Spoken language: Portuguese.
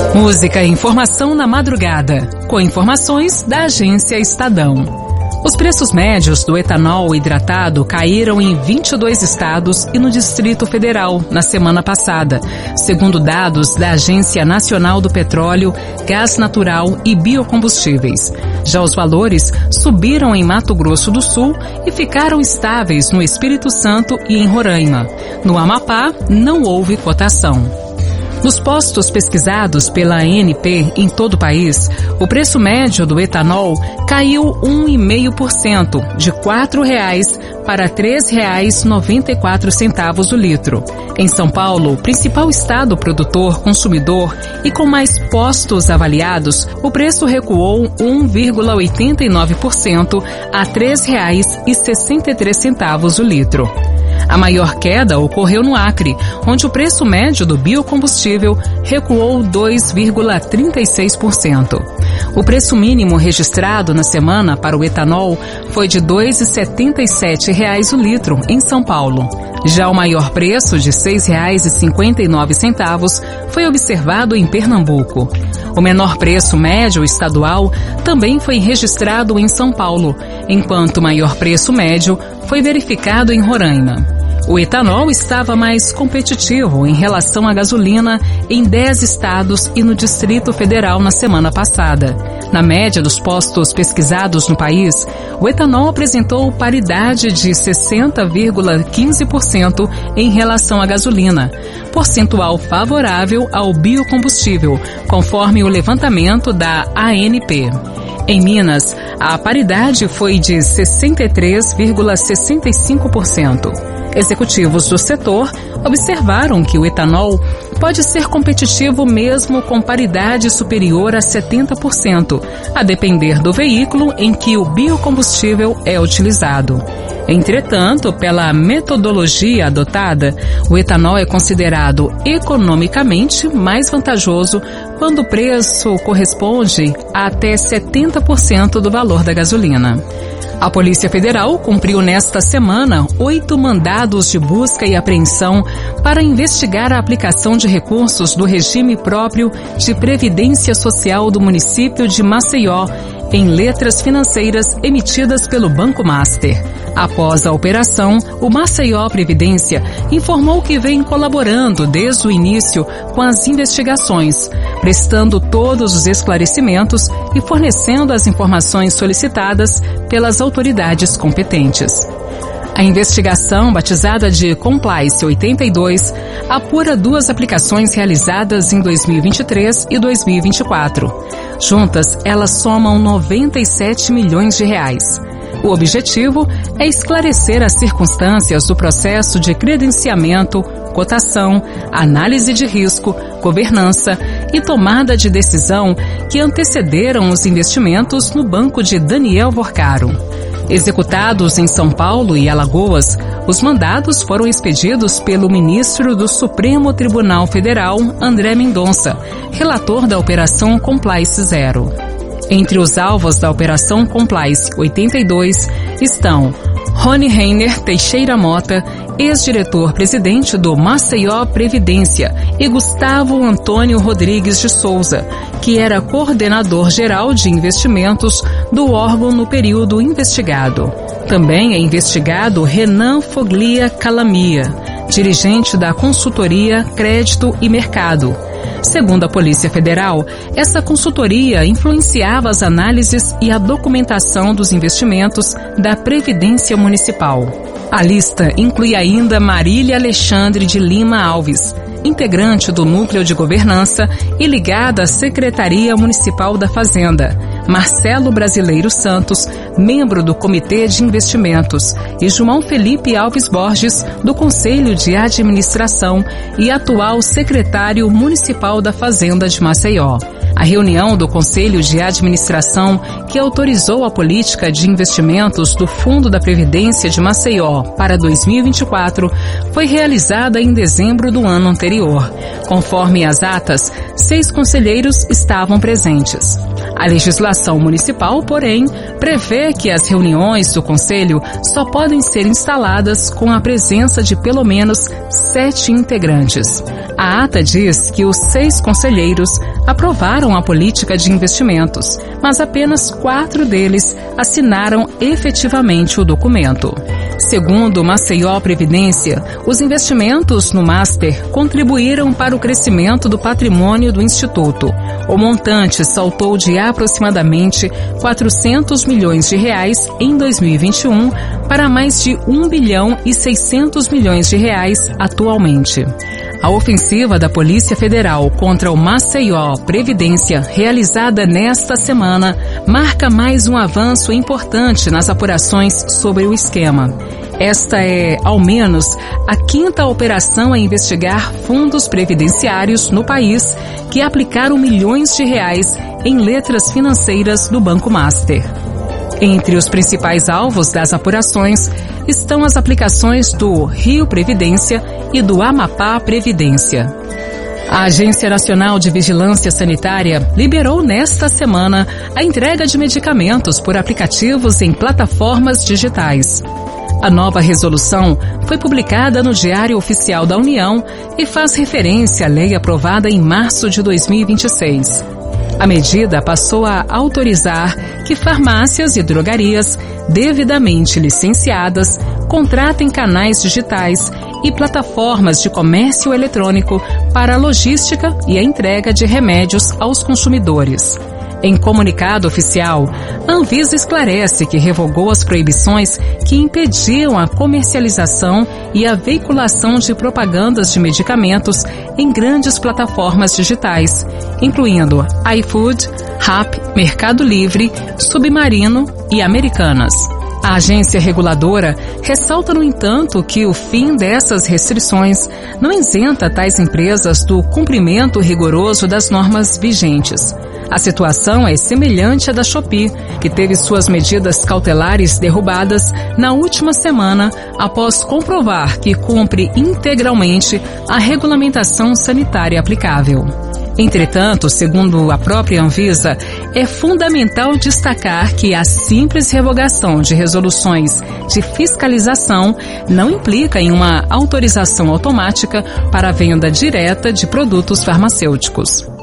Música e informação na madrugada, com informações da Agência Estadão. Os preços médios do etanol hidratado caíram em 22 estados e no Distrito Federal na semana passada, segundo dados da Agência Nacional do Petróleo, Gás Natural e Biocombustíveis. Já os valores subiram em Mato Grosso do Sul e ficaram estáveis no Espírito Santo e em Roraima. No Amapá, não houve cotação. Nos postos pesquisados pela ANP em todo o país, o preço médio do etanol caiu 1,5%, de R$ 4,00 para R$ 3,94 o litro. Em São Paulo, principal estado produtor consumidor e com mais postos avaliados, o preço recuou 1,89% a R$ 3,63 o litro. A maior queda ocorreu no Acre, onde o preço médio do biocombustível recuou 2,36%. O preço mínimo registrado na semana para o etanol foi de R$ 2,77 o litro em São Paulo. Já o maior preço, de R$ 6,59, foi observado em Pernambuco. O menor preço médio estadual também foi registrado em São Paulo, enquanto o maior preço médio foi verificado em Roraima. O etanol estava mais competitivo em relação à gasolina em 10 estados e no Distrito Federal na semana passada. Na média dos postos pesquisados no país, o etanol apresentou paridade de 60,15% em relação à gasolina, percentual favorável ao biocombustível, conforme o levantamento da ANP. Em Minas, a paridade foi de 63,65%. Executivos do setor observaram que o etanol pode ser competitivo mesmo com paridade superior a 70%, a depender do veículo em que o biocombustível é utilizado. Entretanto, pela metodologia adotada, o etanol é considerado economicamente mais vantajoso quando o preço corresponde a até 70% do valor da gasolina. A Polícia Federal cumpriu nesta semana 8 mandados de busca e apreensão para investigar a aplicação de recursos do regime próprio de Previdência Social do município de Maceió em letras financeiras emitidas pelo Banco Master. Após a operação, o Maceió Previdência informou que vem colaborando desde o início com as investigações, prestando todos os esclarecimentos e fornecendo as informações solicitadas pelas autoridades competentes. A investigação, batizada de Complice 82, apura 2 aplicações realizadas em 2023 e 2024. Juntas, elas somam R$ 97 milhões. O objetivo é esclarecer as circunstâncias do processo de credenciamento, cotação, análise de risco, governança e tomada de decisão que antecederam os investimentos no banco de Daniel Vorcaro. Executados em São Paulo e Alagoas, os mandados foram expedidos pelo ministro do Supremo Tribunal Federal, André Mendonça, relator da Operação Complice Zero. Entre os alvos da Operação Complice 82 estão Rony Reiner Teixeira Mota, ex-diretor-presidente do Maceió Previdência, e Gustavo Antônio Rodrigues de Souza, que era coordenador-geral de investimentos do órgão no período investigado. Também é investigado Renan Foglia Calamia, dirigente da consultoria Crédito e Mercado. Segundo a Polícia Federal, essa consultoria influenciava as análises e a documentação dos investimentos da Previdência Municipal. A lista inclui ainda Marília Alexandre de Lima Alves, integrante do Núcleo de Governança e ligada à Secretaria Municipal da Fazenda, Marcelo Brasileiro Santos, membro do Comitê de Investimentos, e João Felipe Alves Borges, do Conselho de Administração e atual secretário municipal da Fazenda de Maceió. A reunião do Conselho de Administração, que autorizou a política de investimentos do Fundo da Previdência de Maceió para 2024, foi realizada em dezembro do ano anterior. Conforme as atas, 6 conselheiros estavam presentes. A legislação municipal, porém, prevê que as reuniões do Conselho só podem ser instaladas com a presença de pelo menos 7 integrantes. A ata diz que os 6 conselheiros aprovaram a política de investimentos, mas apenas 4 deles assinaram efetivamente o documento. Segundo Maceió Previdência, os investimentos no Master contribuíram para o crescimento do patrimônio do Instituto. O montante saltou de aproximadamente R$400 milhões em 2021 para mais de R$1,6 bilhão atualmente. A ofensiva da Polícia Federal contra o Maceió Previdência, realizada nesta semana, marca mais um avanço importante nas apurações sobre o esquema. Esta é, ao menos, a 5ª operação a investigar fundos previdenciários no país que aplicaram milhões de reais em letras financeiras do Banco Master. Entre os principais alvos das apurações estão as aplicações do Rio Previdência e do Amapá Previdência. A Agência Nacional de Vigilância Sanitária liberou nesta semana a entrega de medicamentos por aplicativos em plataformas digitais. A nova resolução foi publicada no Diário Oficial da União e faz referência à lei aprovada em março de 2026. A medida passou a autorizar que farmácias e drogarias devidamente licenciadas contratem canais digitais e plataformas de comércio eletrônico para a logística e a entrega de remédios aos consumidores. Em comunicado oficial, a Anvisa esclarece que revogou as proibições que impediam a comercialização e a veiculação de propagandas de medicamentos em grandes plataformas digitais, incluindo iFood, Rappi, Mercado Livre, Submarino e Americanas. A agência reguladora ressalta, no entanto, que o fim dessas restrições não isenta tais empresas do cumprimento rigoroso das normas vigentes. A situação é semelhante à da Shopee, que teve suas medidas cautelares derrubadas na última semana após comprovar que cumpre integralmente a regulamentação sanitária aplicável. Entretanto, segundo a própria Anvisa, é fundamental destacar que a simples revogação de resoluções de fiscalização não implica em uma autorização automática para a venda direta de produtos farmacêuticos.